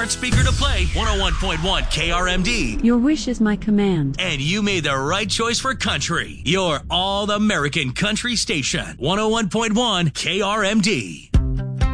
smart speaker to play 101.1 KRMD. Your wish is my command. And you made the right choice for country. Your all-American country station, 101.1 KRMD.